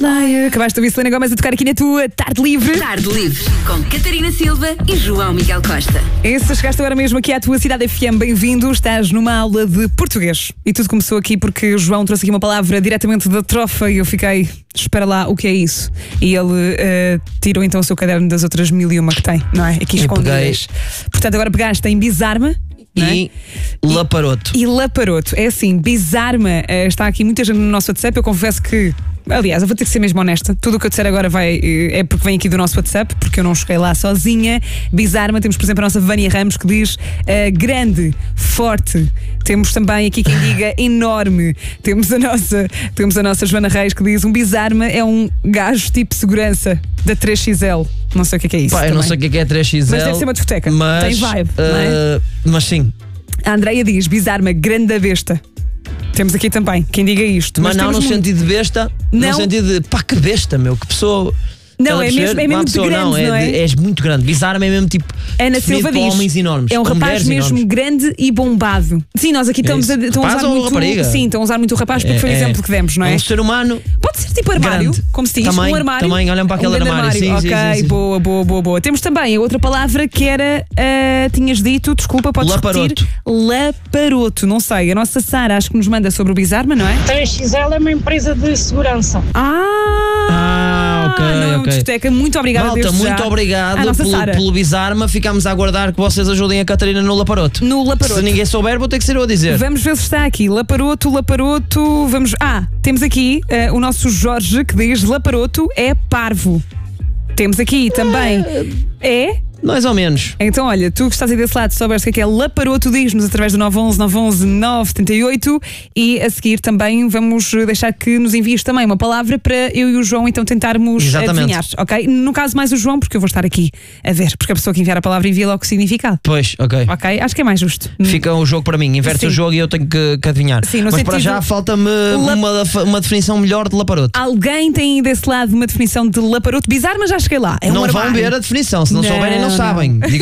Acabaste de ouvir Selena Gomez a tocar aqui na tua Tarde Livre. Tarde Livre, com Catarina Silva e João Miguel Costa. Se chegaste agora mesmo aqui à tua Cidade FM, bem-vindo. Estás numa aula de português. E tudo começou aqui porque o João trouxe aqui uma palavra diretamente da trofa e eu fiquei, espera lá, o que é isso? E ele tirou então o seu caderno das outras 1001 que tem, não é? Aqui escondidas. Portanto, agora pegaste em bizarma. E laparoto. E laparoto. É assim, bizarma. Está aqui muita gente no nosso WhatsApp. Eu confesso que, aliás, eu vou ter que ser mesmo honesta. Tudo o que eu disser agora é porque vem aqui do nosso WhatsApp, porque eu não cheguei lá sozinha. Bizarma. Temos, por exemplo, a nossa Vânia Ramos que diz grande, forte. Temos também aqui quem diga enorme. Temos a nossa Joana Reis que diz: um bizarma é um gajo tipo segurança da 3XL. Não sei o que é isso. Pá, eu não sei o que é 3XL. Mas deve ser uma discoteca. Tem vibe, não é? Mas sim. A Andreia diz: bizarma, grande besta. Temos aqui também quem diga isto. Mas não no sentido de besta, não. No sentido de pá, que besta, meu, que pessoa. Não, é mesmo de grande, não é? És muito grande. Bizarma é mesmo tipo Ana Silva diz, homens enormes. É um rapaz mesmo enormes. Grande e bombado. Sim, nós aqui estamos a usar muito rapariga? Sim, estão a usar muito o rapaz porque foi o exemplo que demos, não é? Um ser humano. Pode ser tipo armário, grande. como se diz, também, um armário. Também, olham para aquele armário. Sim, ok, sim. Boa. Temos também a outra palavra que era, tinhas dito, desculpa, podes repetir. Laparoto, não sei. A nossa Sara acho que nos manda sobre o bizarma, não é? 3XL é uma empresa de segurança. Ok. Discoteca, muito obrigada. Malta, muito obrigado pelo bizarma. Ficamos a aguardar que vocês ajudem a Catarina no laparoto. Se ninguém souber, vou ter que ser eu a dizer. Vamos ver se está aqui. Laparoto. Vamos. Temos aqui o nosso Jorge que diz: laparoto é parvo. Temos aqui também. Mais ou menos. Então, olha, tu que estás aí desse lado, souberes o que é laparoto, diz-nos através do 911-911-978 e a seguir também vamos deixar que nos envies também uma palavra para eu e o João então tentarmos adivinhar, ok? No caso mais o João, porque eu vou estar aqui a ver, porque a pessoa que enviar a palavra envia logo o significado. Pois, ok. Ok? Acho que é mais justo. Fica o jogo para mim, inverte o jogo e eu tenho que adivinhar. Sim, mas para já falta-me uma definição melhor de laparoto. Alguém tem desse lado uma definição de laparoto? Bizarro, mas já cheguei lá. Não vão ver a definição, se não souberem não sabem.